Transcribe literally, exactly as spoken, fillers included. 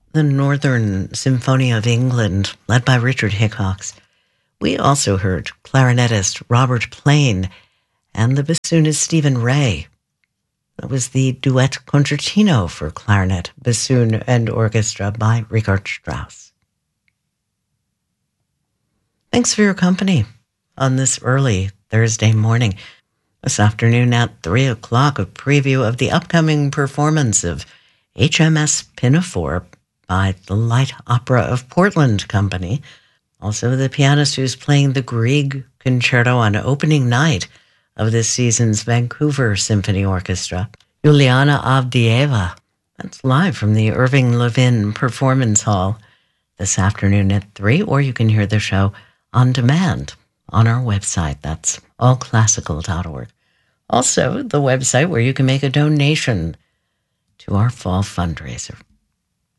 the Northern Symphony of England, led by Richard Hickox. We also heard clarinetist Robert Plain and the bassoonist Stephen Ray. That was the duet concertino for clarinet, bassoon, and orchestra by Richard Strauss. Thanks for your company on this early Thursday morning. This afternoon at three o'clock, a preview of the upcoming performance of H M S Pinafore by the Light Opera of Portland Company. Also, the pianist who's playing the Grieg Concerto on opening night of this season's Vancouver Symphony Orchestra, Juliana Avdieva. That's live from the Irving Levin Performance Hall this afternoon at three, or you can hear the show on demand on our website. That's all classical dot org. Also, the website where you can make a donation to our fall fundraiser.